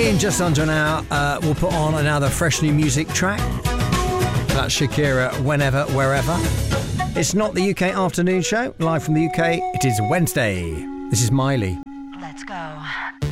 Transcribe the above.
In just under an hour, we'll put on another fresh new music track. That's Shakira, Whenever, Wherever. It's not the UK afternoon show, live from the UK. It is Wednesday. This is Miley. Let's go.